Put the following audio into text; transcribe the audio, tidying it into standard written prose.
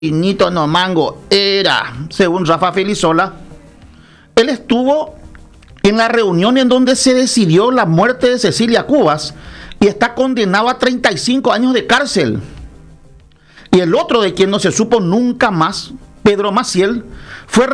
Nito Nomango era, según Rafa Felizola, él estuvo en la reunión en donde se decidió la muerte de Cecilia Cubas y está condenado a 35 años de cárcel. Y el otro de quien no se supo nunca más, Pedro Maciel, fue